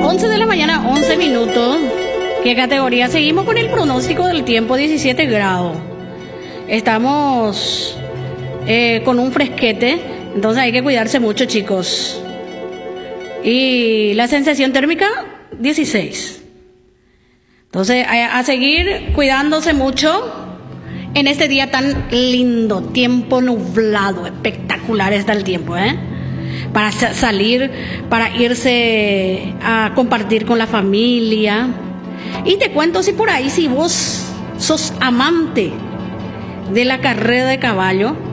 11 de la mañana, 11 minutos. ¿Qué categoría? Seguimos con el pronóstico del tiempo, 17 grados. Estamos con un fresquete, entonces hay que cuidarse mucho, chicos. Y la sensación térmica, 16. Entonces, a seguir cuidándose mucho en este día tan lindo, tiempo nublado, espectacular está el tiempo, para salir, para irse a compartir con la familia. Y te cuento, si por ahí, si vos sos amante de la carrera de caballo,